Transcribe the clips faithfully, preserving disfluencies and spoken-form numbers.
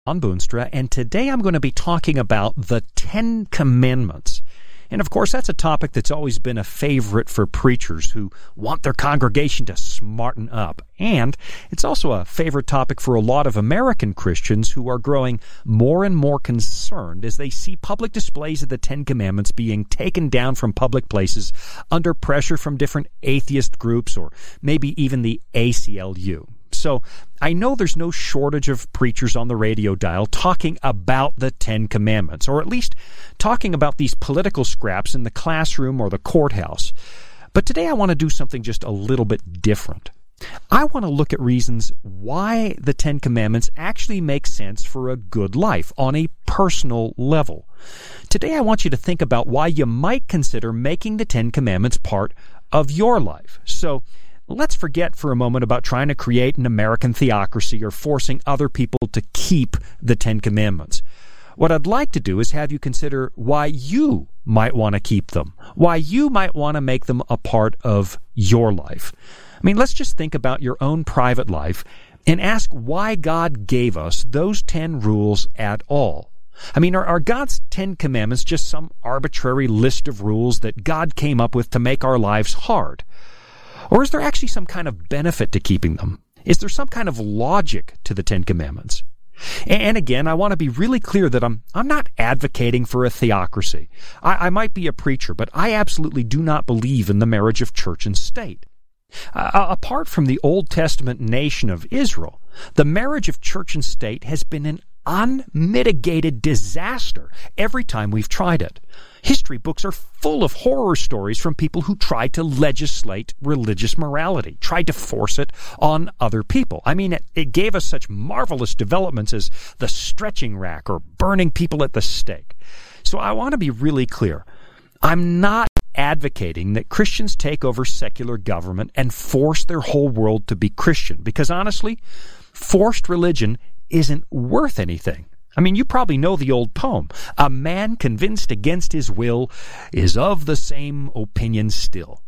John Boonstra, and today I'm going to be talking about the Ten Commandments. And of course, that's a topic that's always been a favorite for preachers who want their congregation to smarten up. And it's also a favorite topic for a lot of American Christians who are growing more and more concerned as they see public displays of the Ten Commandments being taken down from public places under pressure from different atheist groups or maybe even the A C L U. So I know there's no shortage of preachers on the radio dial talking about the Ten Commandments, or at least talking about these political scraps in the classroom or the courthouse. But today I want to do something just a little bit different. I want to look at reasons why the Ten Commandments actually make sense for a good life on a personal level. Today I want you to think about why you might consider making the Ten Commandments part of your life. So let's forget for a moment about trying to create an American theocracy or forcing other people to keep the Ten Commandments. What I'd like to do is have you consider why you might want to keep them, why you might want to make them a part of your life. I mean, let's just think about your own private life and ask why God gave us those ten rules at all. I mean, are, are God's Ten Commandments just some arbitrary list of rules that God came up with to make our lives hard? Or is there actually some kind of benefit to keeping them? Is there some kind of logic to the Ten Commandments? And again, I want to be really clear that I'm I'm not advocating for a theocracy. I, I might be a preacher, but I absolutely do not believe in the marriage of church and state. Uh, apart from the Old Testament nation of Israel, the marriage of church and state has been an unmitigated disaster every time we've tried it. History books are full of horror stories from people who tried to legislate religious morality, tried to force it on other people. I mean, it, it gave us such marvelous developments as the stretching rack or burning people at the stake. So I want to be really clear. I'm not advocating that Christians take over secular government and force their whole world to be Christian, because honestly, forced religion isn't worth anything. I mean, you probably know the old poem, "A man convinced against his will is of the same opinion still."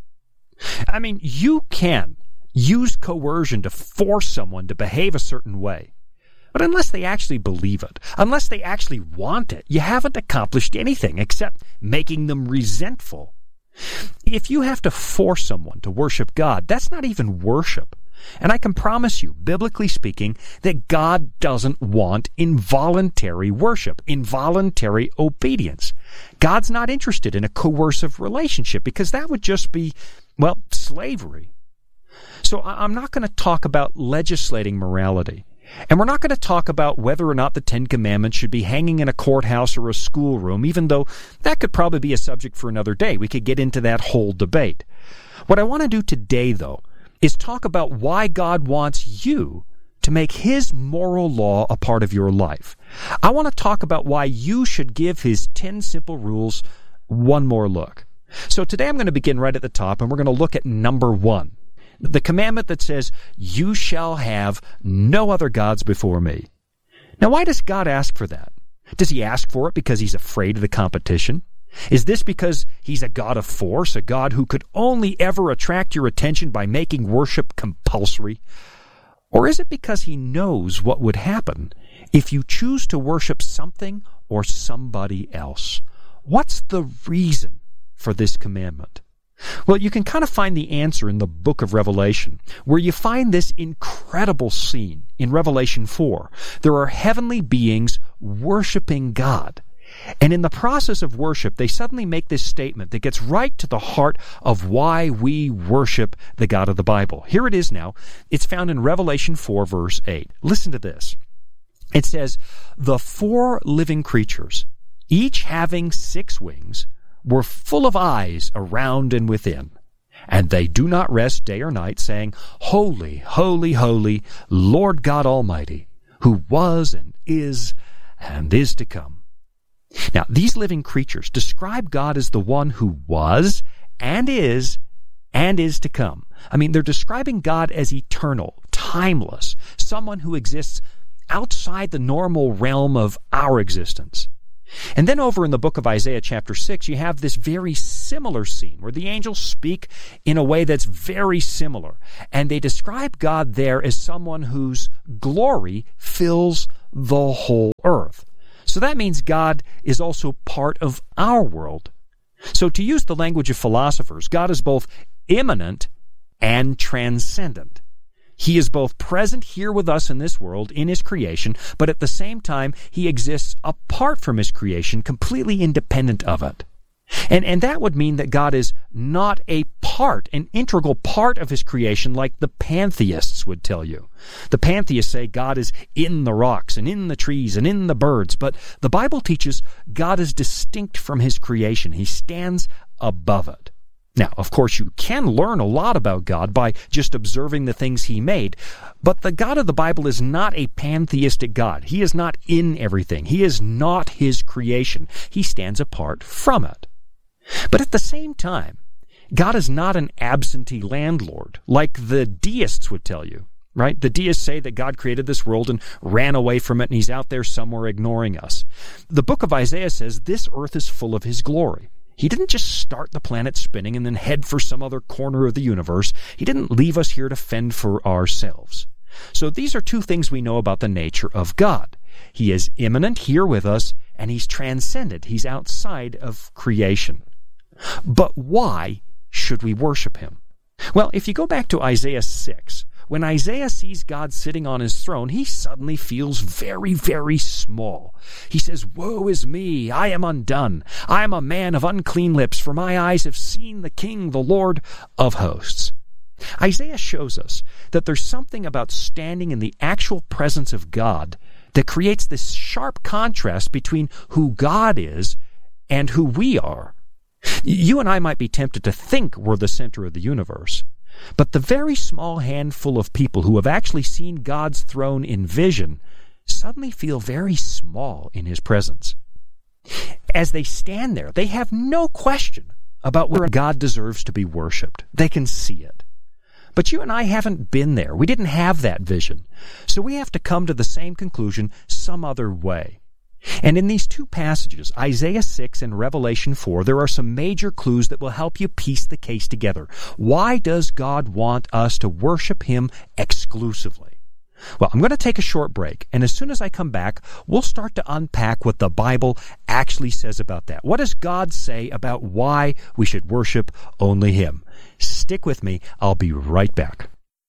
I mean, you can use coercion to force someone to behave a certain way. But unless they actually believe it, unless they actually want it, you haven't accomplished anything except making them resentful. If you have to force someone to worship God, that's not even worship. And I can promise you, biblically speaking, that God doesn't want involuntary worship, involuntary obedience. God's not interested in a coercive relationship because that would just be, well, slavery. So I'm not going to talk about legislating morality. And we're not going to talk about whether or not the Ten Commandments should be hanging in a courthouse or a schoolroom, even though that could probably be a subject for another day. We could get into that whole debate. What I want to do today, though, is talk about why God wants you to make His moral law a part of your life. I want to talk about why you should give His ten simple rules one more look. So today I'm going to begin right at the top, and we're going to look at number one. The commandment that says, "You shall have no other gods before me." Now, why does God ask for that? Does He ask for it because He's afraid of the competition? Is this because He's a God of force, a God who could only ever attract your attention by making worship compulsory? Or is it because He knows what would happen if you choose to worship something or somebody else? What's the reason for this commandment? Well, you can kind of find the answer in the book of Revelation, where you find this incredible scene in Revelation four. There are heavenly beings worshiping God. And in the process of worship, they suddenly make this statement that gets right to the heart of why we worship the God of the Bible. Here it is now. It's found in Revelation four, verse eight. Listen to this. It says, "The four living creatures, each having six wings, were full of eyes around and within. And they do not rest day or night, saying, Holy, holy, holy, Lord God Almighty, who was and is and is to come." Now, these living creatures describe God as the one who was and is and is to come. I mean, they're describing God as eternal, timeless, someone who exists outside the normal realm of our existence. And then over in the book of Isaiah chapter six, you have this very similar scene where the angels speak in a way that's very similar. And they describe God there as someone whose glory fills the whole earth. So that means God is also part of our world. So to use the language of philosophers, God is both immanent and transcendent. He is both present here with us in this world, in His creation, but at the same time, He exists apart from His creation, completely independent of it. And, and that would mean that God is not a part, an integral part of His creation like the pantheists would tell you. The pantheists say God is in the rocks and in the trees and in the birds, but the Bible teaches God is distinct from His creation. He stands above it. Now, of course, you can learn a lot about God by just observing the things He made, but the God of the Bible is not a pantheistic God. He is not in everything. He is not His creation. He stands apart from it. But at the same time, God is not an absentee landlord, like the deists would tell you, right? The deists say that God created this world and ran away from it, and He's out there somewhere ignoring us. The book of Isaiah says this earth is full of His glory. He didn't just start the planet spinning and then head for some other corner of the universe. He didn't leave us here to fend for ourselves. So these are two things we know about the nature of God. He is immanent here with us, and He's transcendent. He's outside of creation. But why should we worship Him? Well, if you go back to Isaiah six, when Isaiah sees God sitting on His throne, he suddenly feels very, very small. He says, "Woe is me, I am undone. I am a man of unclean lips, for my eyes have seen the King, the Lord of hosts." Isaiah shows us that there's something about standing in the actual presence of God that creates this sharp contrast between who God is and who we are. You and I might be tempted to think we're the center of the universe, but the very small handful of people who have actually seen God's throne in vision suddenly feel very small in His presence. As they stand there, they have no question about whether God deserves to be worshipped. They can see it. But you and I haven't been there. We didn't have that vision. So we have to come to the same conclusion some other way. And in these two passages, Isaiah six and Revelation four, there are some major clues that will help you piece the case together. Why does God want us to worship Him exclusively? Well, I'm going to take a short break, and as soon as I come back, we'll start to unpack what the Bible actually says about that. What does God say about why we should worship only Him? Stick with me. I'll be right back.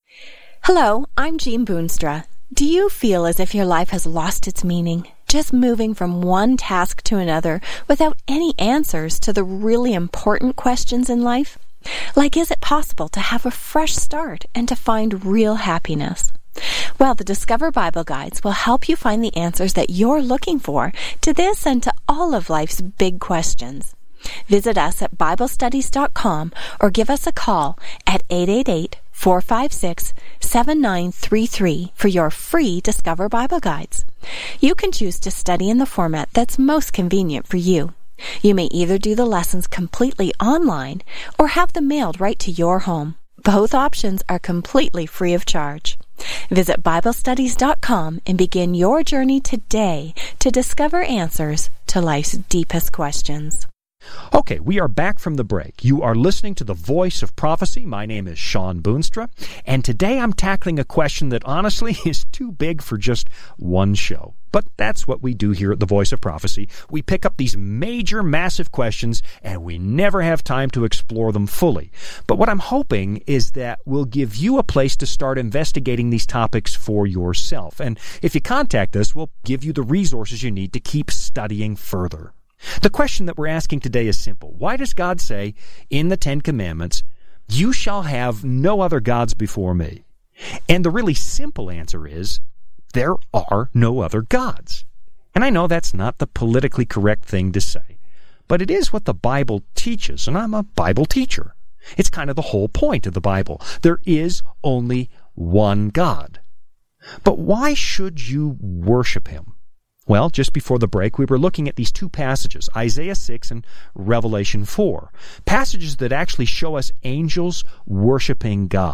Hello, I'm Jean Boonstra. Do you feel as if your life has lost its meaning? Just moving from one task to another without any answers to the really important questions in life? Like, is it possible to have a fresh start and to find real happiness? Well, the Discover Bible Guides will help you find the answers that you're looking for to this and to all of life's big questions. Visit us at Bible Studies dot com or give us a call at eight eight eight, four five six, seven nine three three for your free Discover Bible Guides. You can choose to study in the format that's most convenient for you. You may either do the lessons completely online or have them mailed right to your home. Both options are completely free of charge. Visit Bible Studies dot com and begin your journey today to discover answers to life's deepest questions. Okay, we are back from the break. You are listening to The Voice of Prophecy. My name is Sean Boonstra, and today I'm tackling a question that honestly is too big for just one show. But that's what we do here at The Voice of Prophecy. We pick up these major, massive questions, and we never have time to explore them fully. But what I'm hoping is that we'll give you a place to start investigating these topics for yourself. And if you contact us, we'll give you the resources you need to keep studying further. The question that we're asking today is simple. Why does God say in the Ten Commandments, "You shall have no other gods before me"? And the really simple answer is, there are no other gods. And I know that's not the politically correct thing to say, but it is what the Bible teaches, and I'm a Bible teacher. It's kind of the whole point of the Bible. There is only one God. But why should you worship Him? Well, just before the break, we were looking at these two passages, Isaiah six and Revelation four, passages that actually show us angels worshiping God.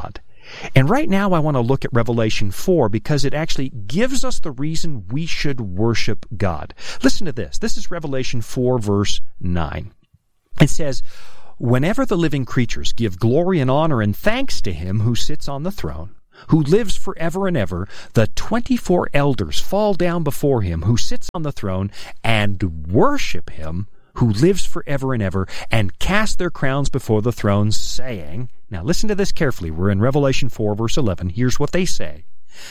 And right now I want to look at Revelation four because it actually gives us the reason we should worship God. Listen to this. This is Revelation four, verse nine. It says, "Whenever the living creatures give glory and honor and thanks to him who sits on the throne, who lives forever and ever, the twenty-four elders fall down before him who sits on the throne and worship him who lives forever and ever, and cast their crowns before the throne, saying," now listen to this carefully, we're in Revelation four, verse eleven, here's what they say,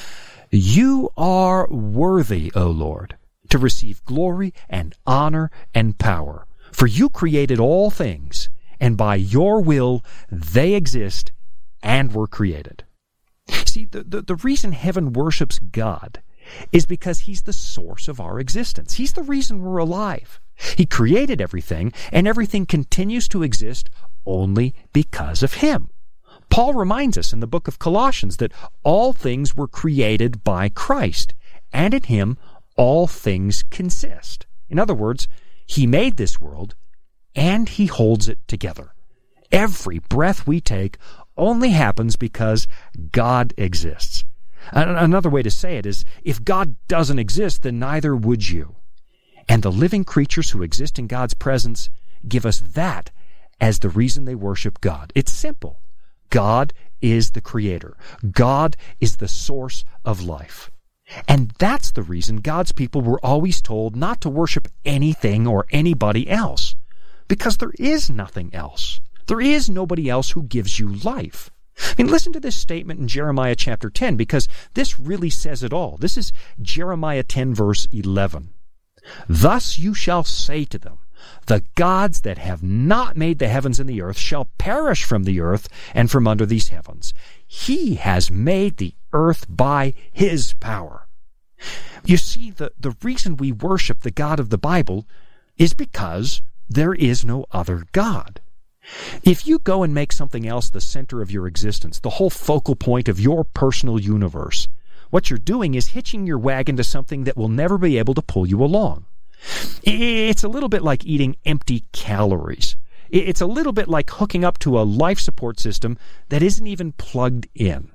"You are worthy, O Lord, to receive glory and honor and power, for you created all things, and by your will they exist and were created." See, the, the, the reason heaven worships God is because he's the source of our existence. He's the reason we're alive. He created everything, and everything continues to exist only because of him. Paul reminds us in the book of Colossians that all things were created by Christ, and in him all things consist. In other words, he made this world, and he holds it together. Every breath we take only happens because God exists. Another way to say it is, if God doesn't exist, then neither would you. And the living creatures who exist in God's presence give us that as the reason they worship God. It's simple. God is the creator. God is the source of life. And that's the reason God's people were always told not to worship anything or anybody else. Because there is nothing else. There is nobody else who gives you life. I mean, listen to this statement in Jeremiah chapter ten, because this really says it all. This is Jeremiah ten, verse eleven. "Thus you shall say to them, the gods that have not made the heavens and the earth shall perish from the earth and from under these heavens. He has made the earth by his power." You see, the, the reason we worship the God of the Bible is because there is no other God. If you go and make something else the center of your existence, the whole focal point of your personal universe, what you're doing is hitching your wagon to something that will never be able to pull you along. It's a little bit like eating empty calories. It's a little bit like hooking up to a life support system that isn't even plugged in.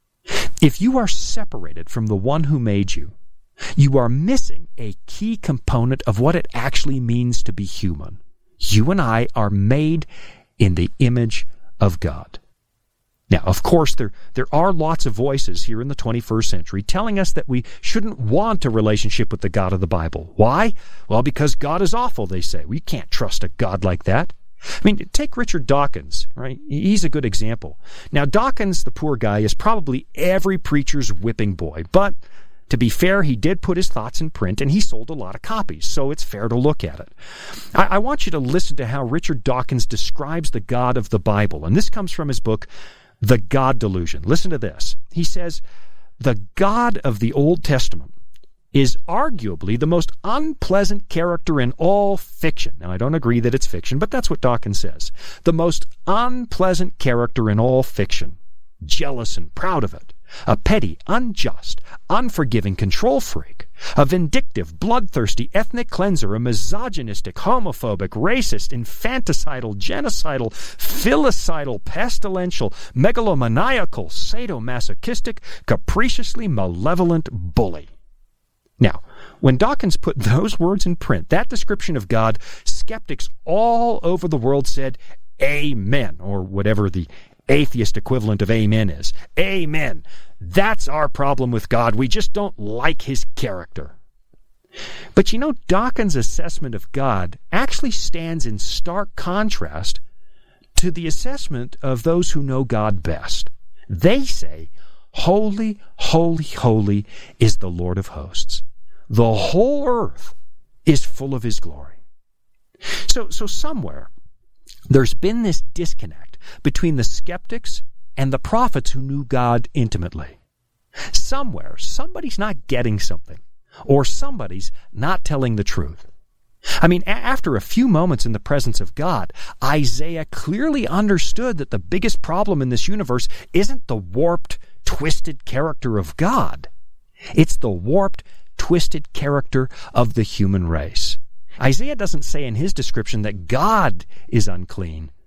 If you are separated from the one who made you, you are missing a key component of what it actually means to be human. You and I are made in the image of God. Now, of course, there, there are lots of voices here in the twenty-first century telling us that we shouldn't want a relationship with the God of the Bible. Why? Well, because God is awful, they say. We can't trust a God like that. I mean, take Richard Dawkins, right? He's a good example. Now, Dawkins, the poor guy, is probably every preacher's whipping boy, but to be fair, he did put his thoughts in print, and he sold a lot of copies, so it's fair to look at it. I, I want you to listen to how Richard Dawkins describes the God of the Bible, and this comes from his book, The God Delusion. Listen to this. He says, "The God of the Old Testament is arguably the most unpleasant character in all fiction." Now, I don't agree that it's fiction, but that's what Dawkins says. "The most unpleasant character in all fiction. Jealous and proud of it. A petty, unjust, unforgiving control freak. A vindictive, bloodthirsty ethnic cleanser. A misogynistic, homophobic, racist, infanticidal, genocidal, filicidal, pestilential, megalomaniacal, sadomasochistic, capriciously malevolent bully." Now, when Dawkins put those words in print, that description of God, skeptics all over the world said, "Amen," or whatever the atheist equivalent of amen is. Amen. That's our problem with God. We just don't like his character. But you know, Dawkins' assessment of God actually stands in stark contrast to the assessment of those who know God best. They say, "Holy, holy, holy is the Lord of hosts. The whole earth is full of his glory." So, so somewhere, there's been this disconnect between the skeptics and the prophets who knew God intimately. Somewhere, somebody's not getting something, or somebody's not telling the truth. I mean, after a few moments in the presence of God, Isaiah clearly understood that the biggest problem in this universe isn't the warped, twisted character of God. It's the warped, twisted character of the human race. Isaiah doesn't say in his description that God is unclean.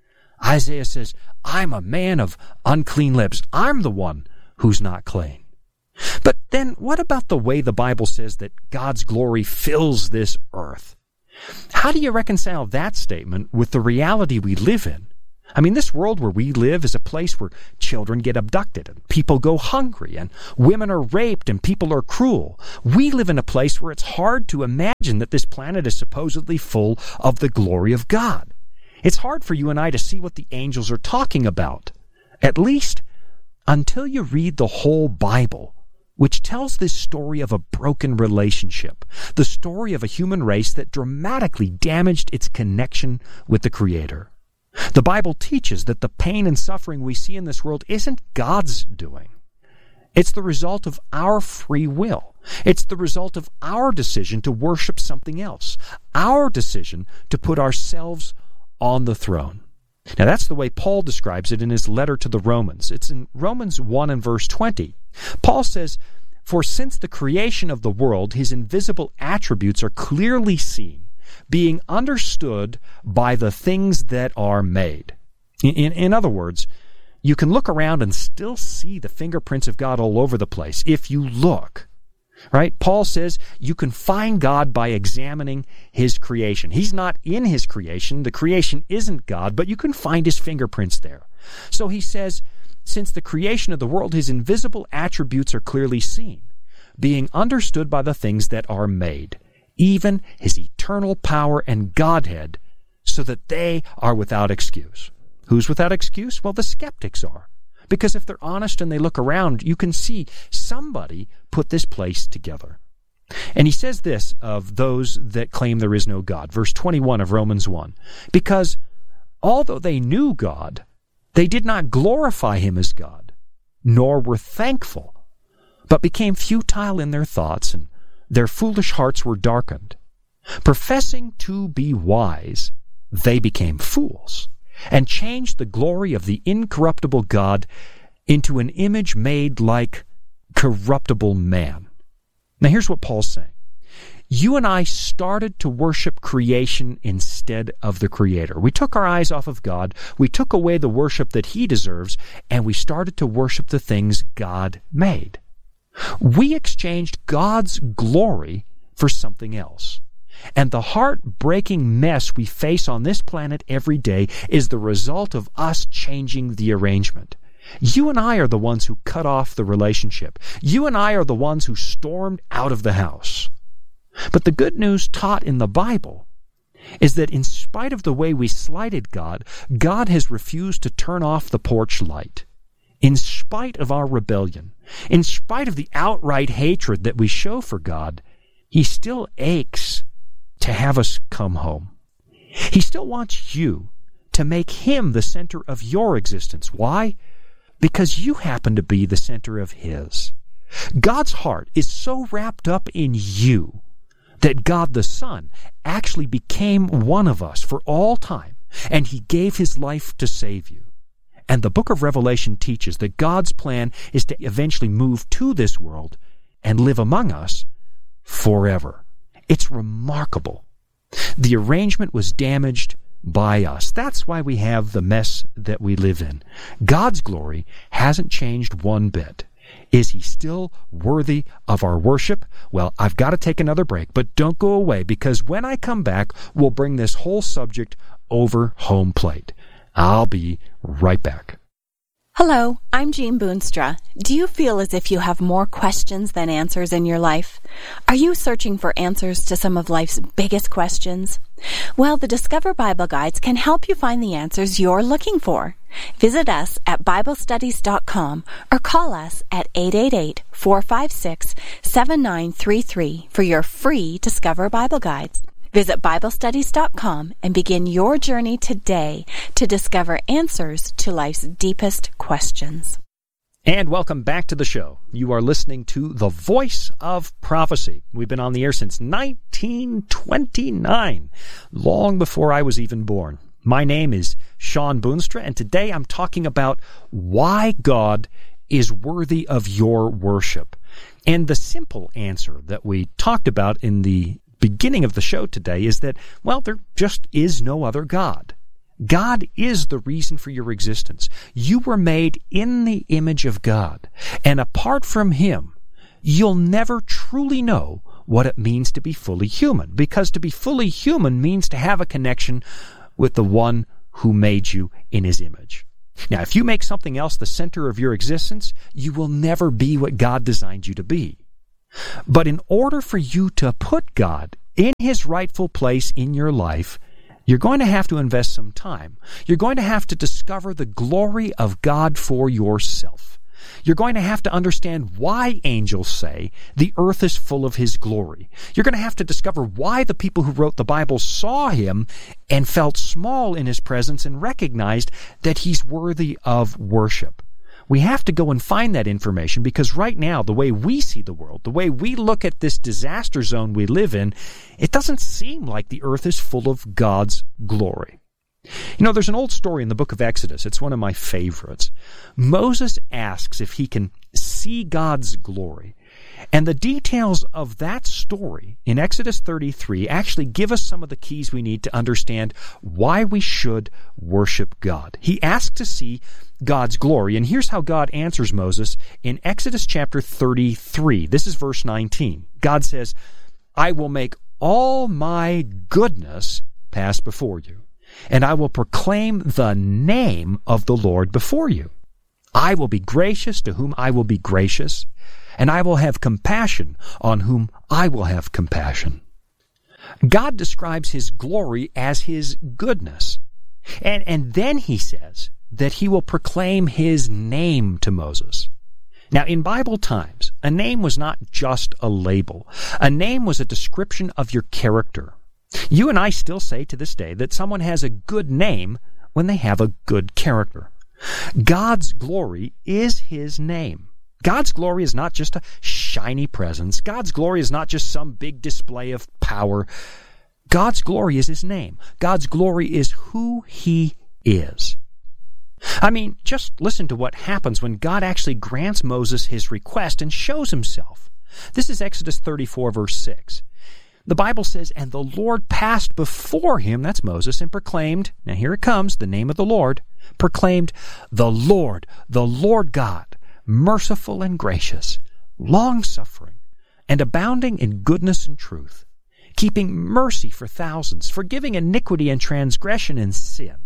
Isaiah says, I'm a man of unclean lips. I'm the one who's not clean. But then what about the way the Bible says that God's glory fills this earth? How do you reconcile that statement with the reality we live in? I mean, this world where we live is a place where children get abducted and people go hungry and women are raped and people are cruel. We live in a place where it's hard to imagine that this planet is supposedly full of the glory of God. It's hard for you and I to see what the angels are talking about, at least until you read the whole Bible, which tells this story of a broken relationship, the story of a human race that dramatically damaged its connection with the Creator. The Bible teaches that the pain and suffering we see in this world isn't God's doing. It's the result of our free will. It's the result of our decision to worship something else, our decision to put ourselves on the throne. Now that's the way Paul describes it in his letter to the Romans. It's in Romans one and verse twenty. Paul says, "For since the creation of the world, his invisible attributes are clearly seen, being understood by the things that are made." In, in, in other words, you can look around and still see the fingerprints of God all over the place if you look. Right? Paul says you can find God by examining his creation. He's not in his creation. The creation isn't God, but you can find his fingerprints there. So he says, since the creation of the world, his invisible attributes are clearly seen, being understood by the things that are made, even his eternal power and Godhead, so that they are without excuse. Who's without excuse? Well, the skeptics are. Because if they're honest and they look around, you can see somebody put this place together. And he says this of those that claim there is no God. Verse twenty-one of Romans one. Because although they knew God, they did not glorify him as God, nor were thankful, but became futile in their thoughts, and their foolish hearts were darkened. Professing to be wise, they became fools, and changed the glory of the incorruptible God into an image made like corruptible man. Now here's what Paul's saying. You and I started to worship creation instead of the Creator. We took our eyes off of God, we took away the worship that He deserves, and we started to worship the things God made. We exchanged God's glory for something else. And the heartbreaking mess we face on this planet every day is the result of us changing the arrangement. You and I are the ones who cut off the relationship. You and I are the ones who stormed out of the house. But the good news taught in the Bible is that in spite of the way we slighted God, God has refused to turn off the porch light. In spite of our rebellion, in spite of the outright hatred that we show for God, He still aches to have us come home. He still wants you to make Him the center of your existence. Why? Because you happen to be the center of His. God's heart is so wrapped up in you that God the Son actually became one of us for all time, and He gave His life to save you. And the book of Revelation teaches that God's plan is to eventually move to this world and live among us forever. It's remarkable. The arrangement was damaged by us. That's why we have the mess that we live in. God's glory hasn't changed one bit. Is He still worthy of our worship? Well, I've got to take another break, but don't go away, because when I come back, we'll bring this whole subject over home plate. I'll be right back. Hello, I'm Jean Boonstra. Do you feel as if you have more questions than answers in your life? Are you searching for answers to some of life's biggest questions? Well, the Discover Bible Guides can help you find the answers you're looking for. Visit us at Bible Studies dot com or call us at eight eight eight, four five six, seven nine three three for your free Discover Bible Guides. Visit Bible Studies dot com and begin your journey today to discover answers to life's deepest questions. And welcome back to the show. You are listening to The Voice of Prophecy. We've been on the air since nineteen twenty-nine, long before I was even born. My name is Sean Boonstra, and today I'm talking about why God is worthy of your worship. And the simple answer that we talked about in the beginning of the show today is that, well, there just is no other God. God is the reason for your existence. You were made in the image of God, and apart from Him, you'll never truly know what it means to be fully human, because to be fully human means to have a connection with the one who made you in His image. Now, if you make something else the center of your existence, you will never be what God designed you to be. But in order for you to put God in His rightful place in your life, you're going to have to invest some time. You're going to have to discover the glory of God for yourself. You're going to have to understand why angels say the earth is full of His glory. You're going to have to discover why the people who wrote the Bible saw Him and felt small in His presence and recognized that He's worthy of worship. We have to go and find that information, because right now, the way we see the world, the way we look at this disaster zone we live in, it doesn't seem like the earth is full of God's glory. You know, there's an old story in the book of Exodus. It's one of my favorites. Moses asks if he can see God's glory. And the details of that story in Exodus thirty-three actually give us some of the keys we need to understand why we should worship God. He asks to see God's glory, and here's how God answers Moses in Exodus chapter thirty-three. This is verse nineteen. God says, "I will make all my goodness pass before you, and I will proclaim the name of the Lord before you. I will be gracious to whom I will be gracious, and I will have compassion on whom I will have compassion." God describes His glory as His goodness. And, and then He says that He will proclaim His name to Moses. Now, in Bible times, a name was not just a label. A name was a description of your character. You and I still say to this day that someone has a good name when they have a good character. God's glory is His name. God's glory is not just a shiny presence. God's glory is not just some big display of power. God's glory is His name. God's glory is who He is. I mean, just listen to what happens when God actually grants Moses his request and shows Himself. This is Exodus thirty-four, verse six. The Bible says, "And the Lord passed before him," that's Moses, "and proclaimed," now here it comes, the name of the Lord, proclaimed, "The Lord, the Lord God, merciful and gracious, long-suffering, and abounding in goodness and truth, keeping mercy for thousands, forgiving iniquity and transgression and sin,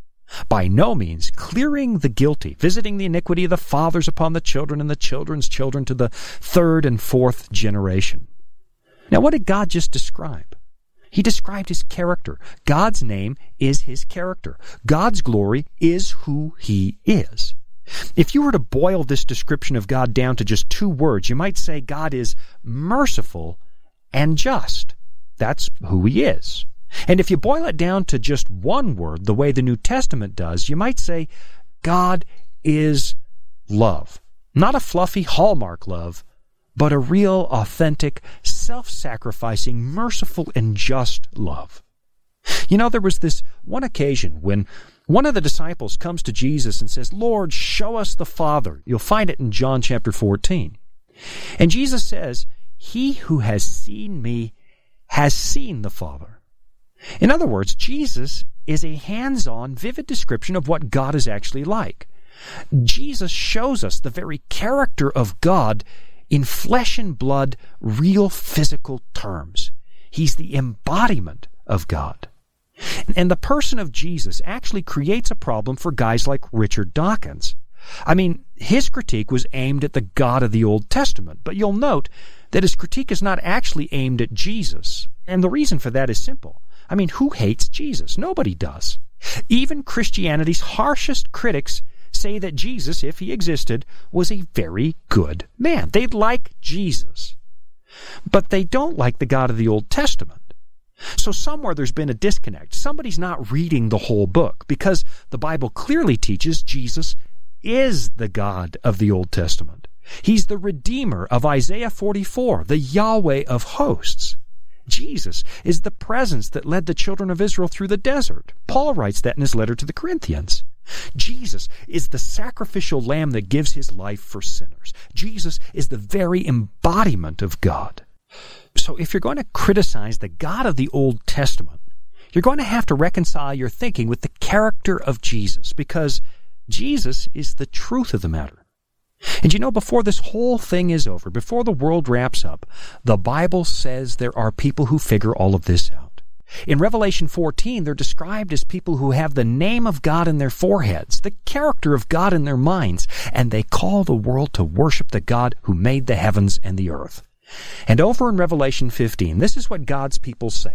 by no means clearing the guilty, visiting the iniquity of the fathers upon the children and the children's children to the third and fourth generation." Now, what did God just describe? He described His character. God's name is His character. God's glory is who He is. If you were to boil this description of God down to just two words, you might say God is merciful and just. That's who He is. And if you boil it down to just one word, the way the New Testament does, you might say God is love. Not a fluffy Hallmark love, but a real, authentic, self-sacrificing, merciful, and just love. You know, there was this one occasion when one of the disciples comes to Jesus and says, "Lord, show us the Father." You'll find it in John chapter fourteen. And Jesus says, "He who has seen me has seen the Father." In other words, Jesus is a hands-on, vivid description of what God is actually like. Jesus shows us the very character of God in flesh and blood, real physical terms. He's the embodiment of God. And the person of Jesus actually creates a problem for guys like Richard Dawkins. I mean, his critique was aimed at the God of the Old Testament, but you'll note that his critique is not actually aimed at Jesus. And the reason for that is simple. I mean, who hates Jesus? Nobody does. Even Christianity's harshest critics say that Jesus, if He existed, was a very good man. They like Jesus. But they don't like the God of the Old Testament. So somewhere there's been a disconnect. Somebody's not reading the whole book, because the Bible clearly teaches Jesus is the God of the Old Testament. He's the Redeemer of Isaiah forty-four, the Yahweh of hosts. Jesus is the presence that led the children of Israel through the desert. Paul writes that in his letter to the Corinthians. Jesus is the sacrificial lamb that gives His life for sinners. Jesus is the very embodiment of God. So if you're going to criticize the God of the Old Testament, You're going to have to reconcile your thinking with the character of Jesus, because Jesus is the truth of the matter. And you know, before this whole thing is over, before the world wraps up, the Bible says there are people who figure all of this out. In Revelation fourteen, they're described as people who have the name of God in their foreheads, the character of God in their minds, and they call the world to worship the God who made the heavens and the earth. And over in Revelation fifteen, this is what God's people say.